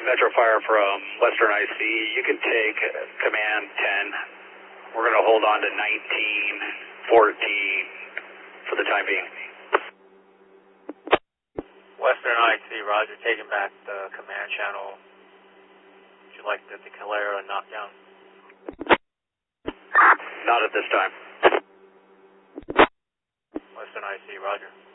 Metro Fire from Western IC. You can take command 10. We're going to hold on to 1914 for the time being. Western IC, roger. Taking back the command channel. Would you like to declare a knockdown? Not at this time. Western IC, roger.